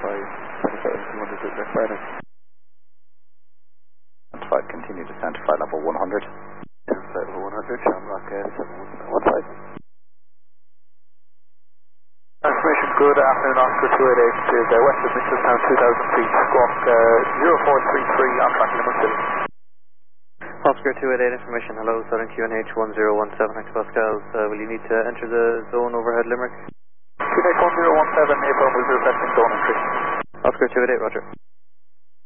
25, continue descent to flight level 100. Flight level 100, Shamrock 715. Information, good afternoon, Oscar 288 to the west of Mitchellstown, 2000 feet, squawk 0433 on track Limerick City. Oscar 288 information, hello, Southern QNH 1017 hectopascals, will you need to enter the zone overhead Limerick? QNH 1017, April, will be requesting zone entry. Oscar 288, roger.